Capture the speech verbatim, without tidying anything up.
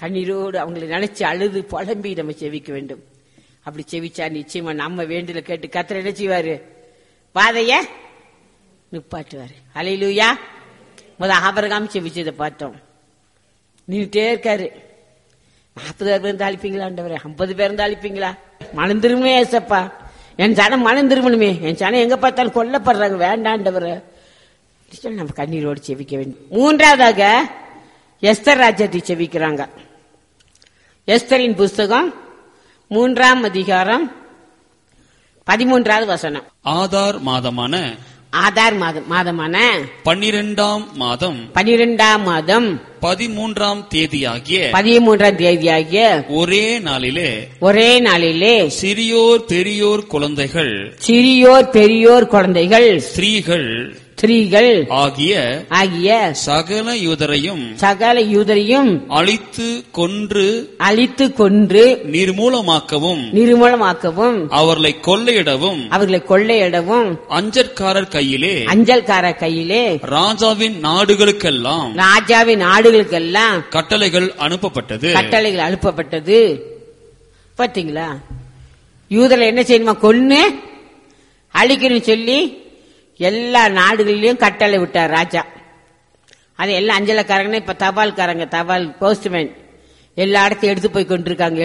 கண்ணீரோடு அவங்களை நினைச்சு அழுது புலம்பி நம்ம செவிக்க வேண்டும். அப்படி செவிச்சா நிச்சயமா நம்ம வேண்டில கேட்டு கர்த்தர் என்ன செய்வாரு? பாதைய நிப்பாட்டுவாரு. அல்லேலூயா. முத ஆபிரகாம் செவிச்சதை பார்த்தோம். நின்னுட்டே இருக்காரு. நாற்பது பேர் பேருந்து அழிப்பீங்களா ஆண்டவரே? ஐம்பது பேர் இருந்து அழிப்பீங்களா? மனந்திருமே ஏசப்பா, என் ஜனம் மனந்திருமணுமே, என் ஜனம் எங்க பார்த்தாலும் கொல்லப்படுறாங்க, வேண்டாண்டவரை நம்ம கண்ணீரோடு செவிக்க வேண்டும். மூன்றாவதாக எஸ்தர் ராஜ்யத்தை செவிக்கிறாங்க. எஸ்தரின் புஸ்தகம் மூன்றாம் அதிகாரம் பதிமூன்றாவது வசனம். ஆதார் மாதமான ஆதார் மாதம் மாதமான பன்னிரெண்டாம் மாதம் பனிரெண்டாம் மாதம் பதிமூன்றாம் தேதியாகிய பதிமூன்றாம் தேதியாகிய ஒரே நாளிலே ஒரே நாளிலே சிறியோர் பெரியோர் குழந்தைகள் சிறியோர் பெரியோர் குழந்தைகள் ஸ்திரீகள் ஸ்திரீகள் ஆகிய ஆகிய சகல யூதரையும் சகல யூதரையும் அழித்து கொன்று அழித்து கொன்று நிர்மூலமாக்கவும் நிர்மூலமாக்கவும் அவர்களை கொள்ளையிடவும் அவர்களை கொள்ளையிடவும் அஞ்சற்காரர் கையிலே அஞ்சல்கார கையிலே ராஜாவின் நாடுகளுக்கெல்லாம் ராஜாவின் நாடுகளுக்கெல்லாம் கட்டளைகள் அனுப்பப்பட்டது கட்டளைகள் அனுப்பப்பட்டது. பாத்தீங்களா? யூதரை என்ன செய்யணுமா? கொன்னு அழிக்கணும்னு சொல்லி எல்லா நாடுகளிலும் கட்டளை விட்டார் ராஜா. அது எல்லாம் அஞ்சலக்காரங்க, இப்ப தபால்காரங்க, தபால் போஸ்ட்மேன் எல்லா இடத்தையும் எடுத்து போய் கொண்டிருக்காங்க.